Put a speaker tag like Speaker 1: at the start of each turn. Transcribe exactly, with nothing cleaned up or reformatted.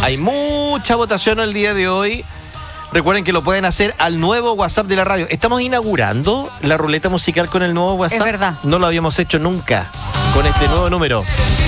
Speaker 1: Hay mucha votación el día de hoy. Recuerden que lo pueden hacer al nuevo WhatsApp de la radio. Estamos inaugurando la ruleta musical con el nuevo WhatsApp.
Speaker 2: Es verdad.
Speaker 1: No lo habíamos hecho nunca con este nuevo número.